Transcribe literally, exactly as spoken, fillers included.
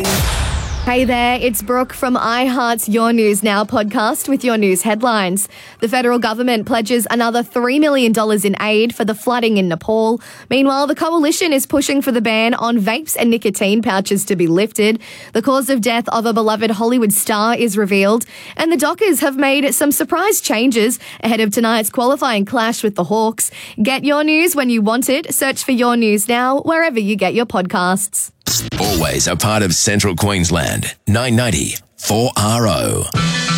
Hey there, it's Brooke from iHeart's Your News Now podcast with your news headlines. The federal government pledges another three million dollars in aid for the flooding in Nepal. Meanwhile, the coalition is pushing for the ban on vapes and nicotine pouches to be lifted. The cause of death of a beloved Hollywood star is revealed. And the Dockers have made some surprise changes ahead of tonight's qualifying clash with the Hawks. Get your news when you want it. Search for Your News Now wherever you get your podcasts. Always a part of Central Queensland. nine ninety four R O.